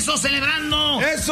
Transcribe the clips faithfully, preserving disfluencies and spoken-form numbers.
eso, celebrando ¡Eso!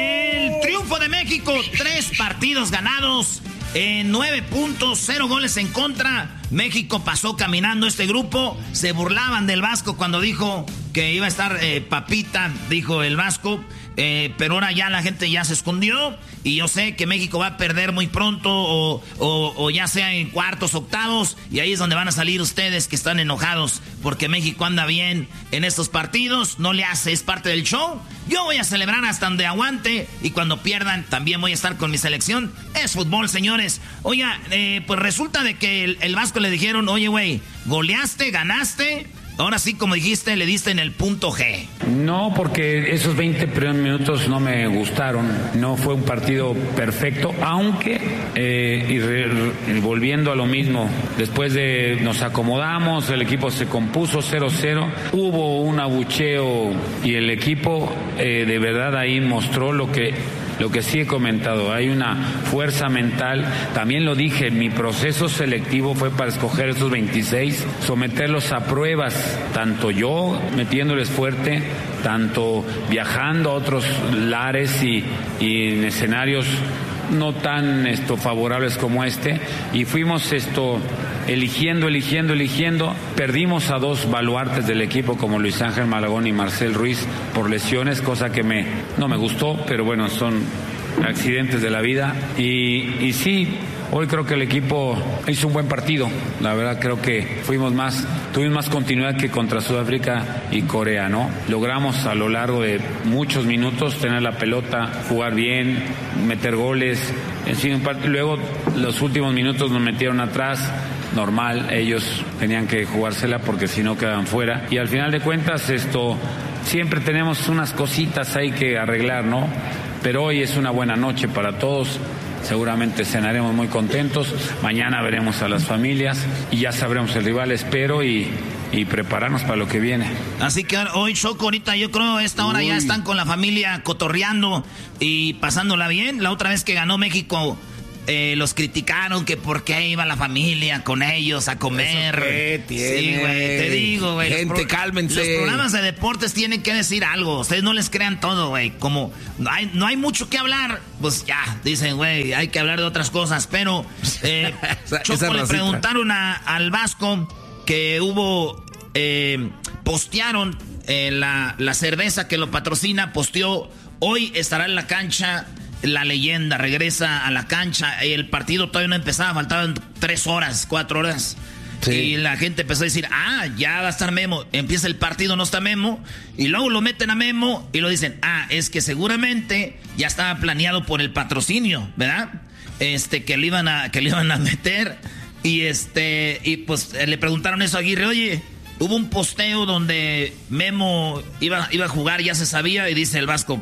el triunfo de México. Tres partidos ganados en nueve puntos, cero goles en contra. México pasó caminando este grupo. Se burlaban del Vasco cuando dijo que iba a estar eh, papita, dijo el Vasco. Eh, pero ahora ya la gente ya se escondió. Y yo sé que México va a perder muy pronto o, o, o ya sea en cuartos, octavos. Y ahí es donde van a salir ustedes que están enojados porque México anda bien en estos partidos. No le hace, es parte del show. Yo voy a celebrar hasta donde aguante. Y cuando pierdan también voy a estar con mi selección. Es fútbol, señores. Oiga, eh, pues resulta de que el, el Vasco le dijeron, oye, güey, goleaste, ganaste. Ahora sí, como dijiste, le diste en el punto G. No, porque esos veinte primeros minutos no me gustaron. No fue un partido perfecto, aunque, eh, y, re, y volviendo a lo mismo, después de nos acomodamos, el equipo se compuso cero cero, hubo un abucheo y el equipo eh, de verdad ahí mostró lo que... Lo que sí he comentado, hay una fuerza mental. También lo dije, mi proceso selectivo fue para escoger estos veintiséis, someterlos a pruebas, tanto yo metiéndoles fuerte, tanto viajando a otros lares y, y en escenarios no tan esto favorables como este, y fuimos esto eligiendo, eligiendo, eligiendo. Perdimos a dos baluartes del equipo como Luis Ángel Malagón y Marcel Ruiz por lesiones, cosa que me no me gustó, pero bueno, son accidentes de la vida. Y, y sí, hoy creo que el equipo hizo un buen partido. La verdad creo que fuimos más, tuvimos más continuidad que contra Sudáfrica y Corea, ¿no? Logramos a lo largo de muchos minutos tener la pelota, jugar bien, meter goles. En fin, luego los últimos minutos nos metieron atrás. Normal, ellos tenían que jugársela porque si no quedaban fuera. Y al final de cuentas esto, siempre tenemos unas cositas ahí que arreglar, ¿no? Pero hoy es una buena noche para todos. Seguramente cenaremos muy contentos. Mañana veremos a las familias y ya sabremos el rival, espero, y, y prepararnos para lo que viene. Así que hoy, Choco, ahorita yo creo a esta hora Uy. ya están con la familia cotorreando y pasándola bien. La otra vez que ganó México, eh, los criticaron que por qué iba la familia con ellos a comer. ¿Eso qué tiene? Sí, güey, te digo, güey. Gente, los pro- cálmense. Los programas de deportes tienen que decir algo. Ustedes no les crean todo, güey. Como no hay, no hay mucho que hablar, pues ya, dicen, güey, hay que hablar de otras cosas. Pero, eh, esa, Choco, esa le racita. preguntaron a, al Vasco que hubo, eh, postearon eh, la, la cerveza que lo patrocina, posteó, hoy estará en la cancha la leyenda, regresa a la cancha. El partido todavía no empezaba, faltaban tres horas, cuatro horas. Sí. Y la gente empezó a decir, ah, ya va a estar Memo. Empieza el partido, no está Memo. Y luego lo meten a Memo y lo dicen, ah, es que seguramente ya estaba planeado por el patrocinio, ¿verdad? Este, que le iban a, que le iban a meter. Y este, y pues le preguntaron eso a Aguirre, oye, hubo un posteo donde Memo iba, iba a jugar, ya se sabía, y dice el Vasco,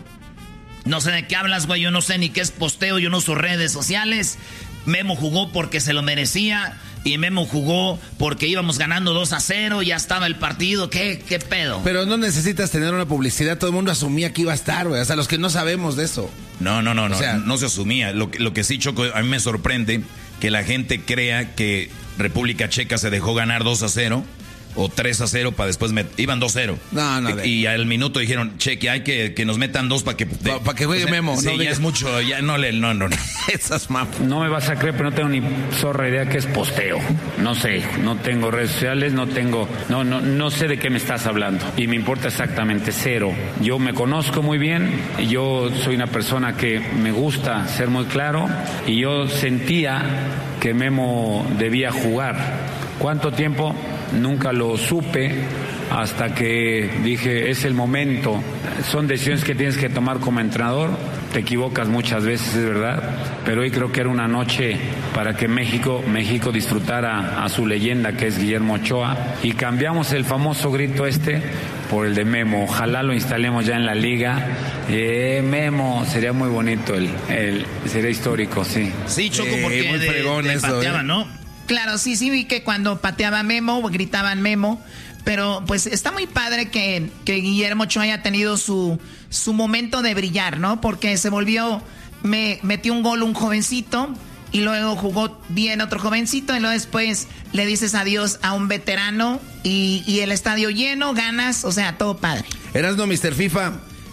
no sé de qué hablas, güey, yo no sé ni qué es posteo, yo no uso redes sociales. Memo jugó porque se lo merecía y Memo jugó porque íbamos ganando dos a cero, ya estaba el partido, ¿qué, qué pedo? Pero no necesitas tener una publicidad, todo el mundo asumía que iba a estar, güey, o sea, los que no sabemos de eso. No, no, no, no, o sea, no se asumía. Lo, lo que sí, Choco, a mí me sorprende que la gente crea que República Checa se dejó ganar dos a cero. O tres a cero para después met- iban dos cero. No, no. Y, y al minuto dijeron, che, que hay que, que nos metan dos para que... Para pa que juegue o sea, Memo. Sí, no, ya diga. es mucho, ya no le... No, no, no. Esas mapas. No me vas a creer, pero no tengo ni zorra idea que es posteo. No sé, no tengo redes sociales, no tengo... No, no, no sé de qué me estás hablando. Y me importa exactamente cero. Yo me conozco muy bien, yo soy una persona que me gusta ser muy claro, y yo sentía que Memo debía jugar. ¿Cuánto tiempo? Nunca lo supe hasta que dije, es el momento. Son decisiones que tienes que tomar como entrenador. Te equivocas muchas veces, es verdad. Pero hoy creo que era una noche para que México, México disfrutara a su leyenda, que es Guillermo Ochoa. Y cambiamos el famoso grito este por el de Memo. Ojalá lo instalemos ya en la liga. Eh, Memo, sería muy bonito, el, el sería histórico, sí. Sí, Choco, Eh, porque muy de, fregón de eso, pateaban, eh. ¿no? Claro, sí, sí vi que cuando pateaba Memo, gritaban Memo, pero pues está muy padre que, que Guillermo Ochoa haya tenido su, su momento de brillar, ¿no? Porque se volvió, me metió un gol un jovencito y luego jugó bien otro jovencito y luego después le dices adiós a un veterano y, y el estadio lleno, ganas, o sea, todo padre. Erasno, mister FIFA,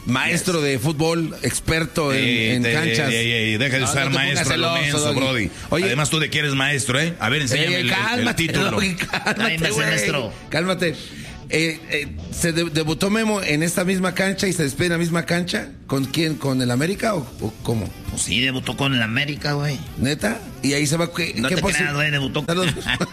maestro yes. de fútbol, experto en, eh, en de, canchas. Eh, eh, eh, deja de no, usar no maestro, lo menso, Brody. Oye, además tú de que eres maestro, ¿eh? A ver, enséñame eh, el, cálmate, el título. Doggy, cálmate, maestro. Cálmate. Eh, eh, ¿Se de, debutó Memo en esta misma cancha y se despide en la misma cancha? ¿Con quién? ¿Con el América o, o cómo? Pues sí, debutó con el América, güey. ¿Neta? Y ahí se va... ¿qué, no ¿qué te creas, güey, debutó con...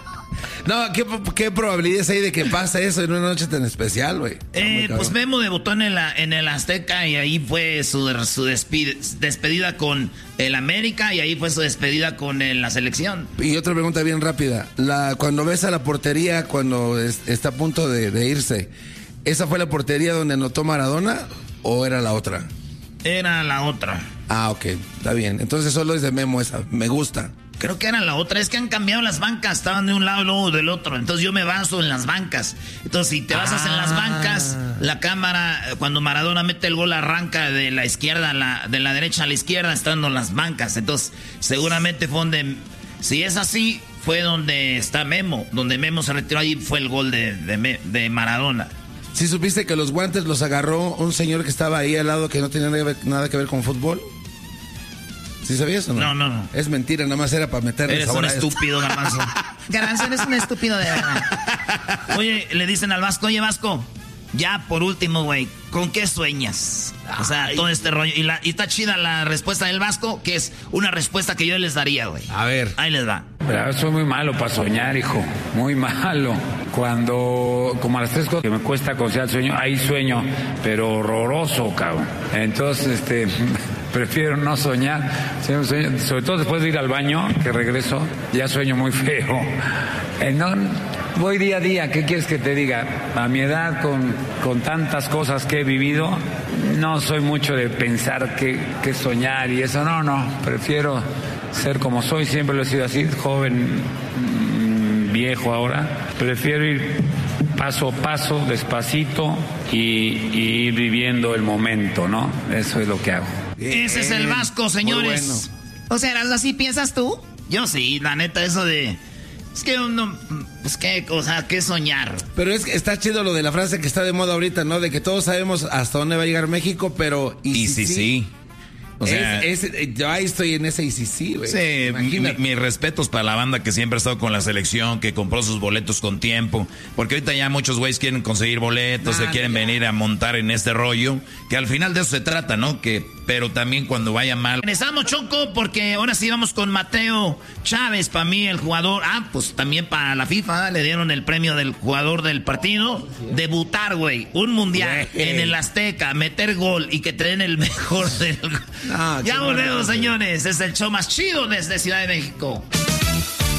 No, ¿qué, ¿qué probabilidades hay de que pase eso en una noche tan especial, güey? Eh, pues Memo debutó en el, en el Azteca y ahí fue su, su despide, despedida con el América y ahí fue su despedida con el, la selección. Y otra pregunta bien rápida. La, cuando ves a la portería, cuando es, está a punto de, de irse, ¿esa fue la portería donde anotó Maradona o era la otra? Era la otra. Ah, ok, está bien. Entonces solo es de Memo esa, me gusta. Creo que era la otra, es que han cambiado las bancas, estaban de un lado y luego del otro, entonces yo me baso en las bancas. Entonces si te basas ah. en las bancas, la cámara, cuando Maradona mete el gol arranca de la izquierda, a la, de la derecha a la izquierda, estando en las bancas. Entonces seguramente fue donde, si es así, fue donde está Memo, donde Memo se retiró, ahí fue el gol de, de, de Maradona. ¿Sí supiste que los guantes los agarró un señor que estaba ahí al lado que no tenía nada que ver con fútbol? ¿Sí sabías o no? No, no, no. Es mentira, nada más era para meterle eres sabor un a estúpido, Garbanzo. Garbanzo, eres un estúpido de verdad. Oye, le dicen al Vasco, oye, Vasco, ya por último, güey, ¿con qué sueñas? O sea, Ay. todo este rollo. Y, la, y está chida la respuesta del Vasco, que es una respuesta que yo les daría, güey. A ver. Ahí les va. Pero soy muy malo para soñar, hijo. Muy malo. Cuando, como a las tres cosas que me cuesta conciliar el sueño, ahí sueño, pero horroroso, cabrón. Entonces, este... prefiero no soñar, sobre todo después de ir al baño, que regreso, ya sueño muy feo. Eh, no, voy día a día, ¿qué quieres que te diga? A mi edad, con, con tantas cosas que he vivido, no soy mucho de pensar que, que soñar y eso, no, no, prefiero ser como soy, siempre lo he sido así, joven, viejo ahora, prefiero ir paso a paso, despacito y, y ir viviendo el momento, ¿no? Eso es lo que hago. Ese es el Vasco, señores. Bueno. O sea, ¿así piensas tú? Yo sí, la neta, eso de... Es que uno... Pues qué cosa, qué soñar. Pero es que está chido lo de la frase que está de moda ahorita, ¿no? De que todos sabemos hasta dónde va a llegar México, pero... Y, y sí, sí. sí. O sea, es, es, yo ahí estoy en ese y sí, sí, güey. Sí, mi, mis respetos para la banda que siempre ha estado con la selección, que compró sus boletos con tiempo. Porque ahorita ya muchos güeyes quieren conseguir boletos, ah, se quieren ya. venir a montar en este rollo. Que al final de eso se trata, ¿no? Que, pero también cuando vaya mal. Regresamos, Choco, porque ahora sí vamos con Mateo Chávez, para mí el jugador. Ah, pues también para la FIFA le dieron el premio del jugador del partido. Debutar, güey, un mundial güey. en el Azteca, meter gol y que traen el mejor del. No, ya volvemos, señores. Es el show más chido desde Ciudad de México.